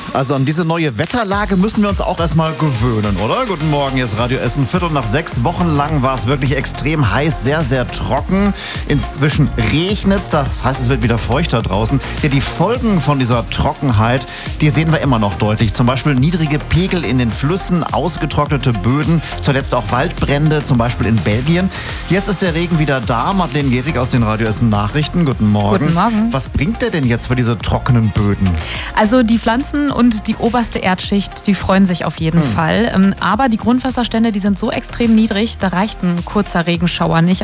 Also an diese neue Wetterlage müssen wir uns auch erstmal gewöhnen, oder? Guten Morgen, hier ist Radio Essen. 5:45. Wochen lang war es wirklich extrem heiß, sehr, sehr trocken. Inzwischen regnet es, das heißt, es wird wieder feuchter draußen. Ja, die Folgen von dieser Trockenheit, die sehen wir immer noch deutlich. Zum Beispiel niedrige Pegel in den Flüssen, ausgetrocknete Böden, zuletzt auch Waldbrände, zum Beispiel in Belgien. Jetzt ist der Regen wieder da. Madeleine Gehrig aus den Radio Essen Nachrichten. Guten Morgen. Guten Morgen. Was bringt der denn jetzt für diese trockenen Böden? Also die Pflanzen und die oberste Erdschicht, die freuen sich auf jeden Fall. Aber die Grundwasserstände, die sind so extrem niedrig, da reicht ein kurzer Regenschauer nicht.